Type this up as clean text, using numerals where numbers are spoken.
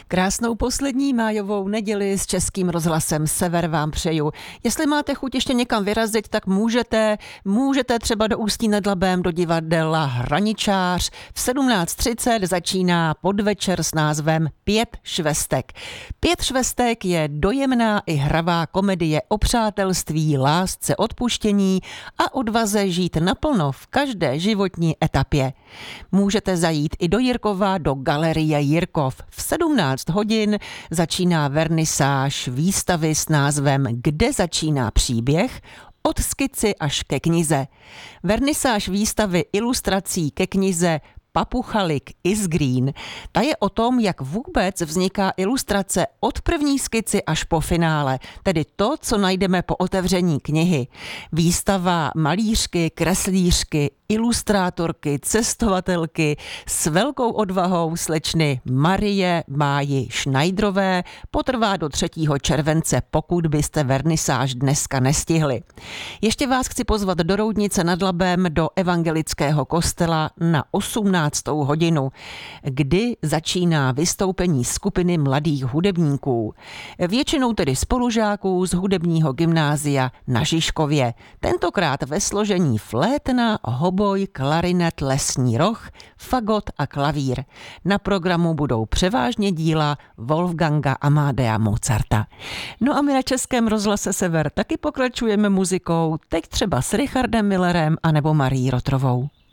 Krásnou poslední májovou neděli s Českým rozhlasem Sever vám přeju. Jestli máte chuť ještě někam vyrazit, tak můžete třeba do Ústí nad Labem do divadla Hraničář. V 17:30 začíná podvečer s názvem Pět švestek. Pět švestek je dojemná i hravá komedie o přátelství, lásce, odpuštění a odvaze žít naplno v každé životní etapě. Můžete zajít i do Jirkova, do galerie Jirkov. V 17 hodin začíná vernisáž výstavy s názvem Kde začíná příběh? Od skici až ke knize. Vernisáž výstavy ilustrací ke knize Papuchalik is Green. Ta je o tom, jak vůbec vzniká ilustrace od první skici až po finále, tedy to, co najdeme po otevření knihy. Výstava malířky, kreslířky, ilustrátorky, cestovatelky s velkou odvahou slečny Marie Máji Šnajdrové potrvá do 3. července, pokud byste vernisáž dneska nestihli. Ještě vás chci pozvat do Roudnice nad Labem do evangelického kostela na 18. hodinu, kdy začíná vystoupení skupiny mladých hudebníků. Většinou tedy spolužáků z hudebního gymnázia na Žižkově. Tentokrát ve složení flétna, hoboj, klarinet, lesní roh, fagot a klavír. Na programu budou převážně díla Wolfganga Amadea Mozarta. No a my na Českém rozhlase Sever taky pokračujeme muzikou, teď třeba s Richardem Millerem anebo Marií Rotrovou.